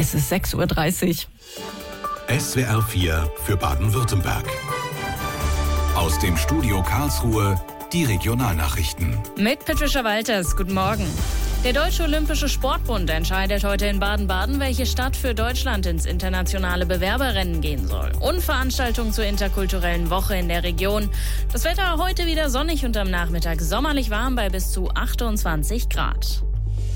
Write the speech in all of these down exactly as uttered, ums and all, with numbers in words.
Es ist sechs Uhr dreißig. S W R vier für Baden-Württemberg. Aus dem Studio Karlsruhe die Regionalnachrichten. Mit Patricia Walters, guten Morgen. Der Deutsche Olympische Sportbund entscheidet heute in Baden-Baden, welche Stadt für Deutschland ins internationale Bewerberrennen gehen soll. Und Veranstaltungen zur interkulturellen Woche in der Region. Das Wetter heute wieder sonnig und am Nachmittag sommerlich warm bei bis zu achtundzwanzig Grad.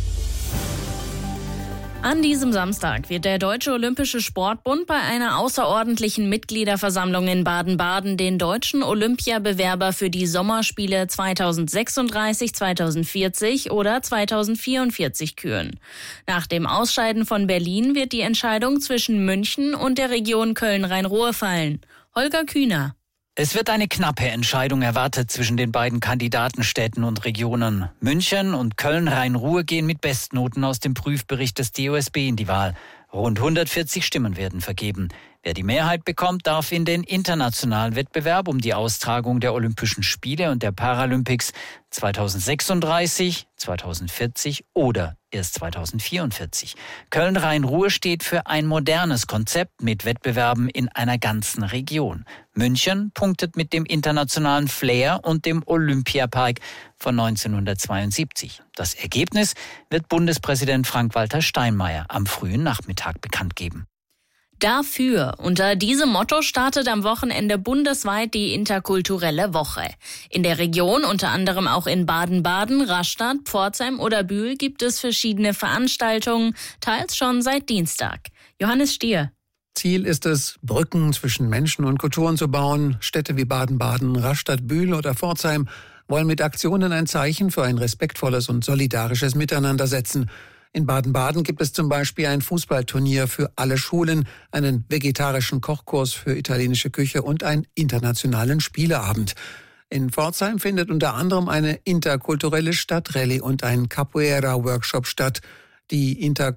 An diesem Samstag wird der Deutsche Olympische Sportbund bei einer außerordentlichen Mitgliederversammlung in Baden-Baden den deutschen Olympiabewerber für die Sommerspiele zweitausendsechsunddreißig, zweitausendvierzig oder zweitausendvierundvierzig küren. Nach dem Ausscheiden von Berlin wird die Entscheidung zwischen München und der Region Köln-Rhein-Ruhr fallen. Holger Kühner. Es wird eine knappe Entscheidung erwartet zwischen den beiden Kandidatenstädten und Regionen. München und Köln-Rhein-Ruhr gehen mit Bestnoten aus dem Prüfbericht des D O S B in die Wahl. Rund hundertvierzig Stimmen werden vergeben. Wer die Mehrheit bekommt, darf in den internationalen Wettbewerb um die Austragung der Olympischen Spiele und der Paralympics zweitausendsechsunddreißig, zweitausendvierzig oder erst zweitausendvierundvierzig. Köln-Rhein-Ruhr steht für ein modernes Konzept mit Wettbewerben in einer ganzen Region. München punktet mit dem internationalen Flair und dem Olympiapark von neunzehnhundertzweiundsiebzig. Das Ergebnis wird Bundespräsident Frank-Walter Steinmeier am frühen Nachmittag bekannt geben. Dafür. Unter diesem Motto startet am Wochenende bundesweit die interkulturelle Woche. In der Region, unter anderem auch in Baden-Baden, Rastatt, Pforzheim oder Bühl, gibt es verschiedene Veranstaltungen, teils schon seit Dienstag. Johannes Stier. Ziel ist es, Brücken zwischen Menschen und Kulturen zu bauen. Städte wie Baden-Baden, Rastatt, Bühl oder Pforzheim wollen mit Aktionen ein Zeichen für ein respektvolles und solidarisches Miteinander setzen. In Baden-Baden gibt es zum Beispiel ein Fußballturnier für alle Schulen, einen vegetarischen Kochkurs für italienische Küche und einen internationalen Spieleabend. In Pforzheim findet unter anderem eine interkulturelle Stadtrallye und ein Capoeira-Workshop statt. Die interkulturelle